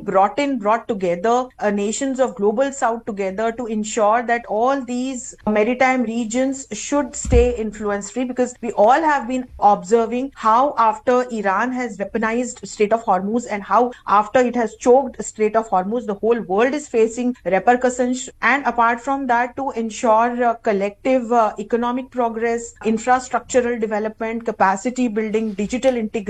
brought together nations of global south together to ensure that all these maritime regions should stay influence free, because we all have been observing how after Iran has weaponized Strait of Hormuz and how after it has choked Strait of Hormuz, the whole world is facing repercussions. And apart from that, to ensure collective economic progress, infrastructural development, capacity building, digital integration,